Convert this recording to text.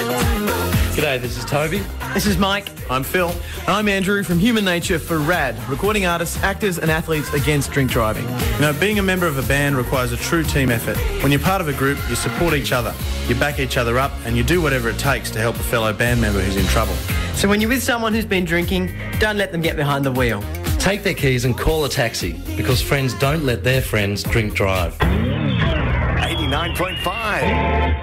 G'day, this is Toby. This is Mike. I'm Phil. And I'm Andrew from Human Nature for RAD, recording artists, actors and athletes against drink driving. You know, being a member of a band requires a true team effort. When you're part of a group, you support each other, you back each other up, and you do whatever it takes to help a fellow band member who's in trouble. So when you're with someone who's been drinking, don't let them get behind the wheel. Take their keys and call a taxi, because friends don't let their friends drink drive. 89.5.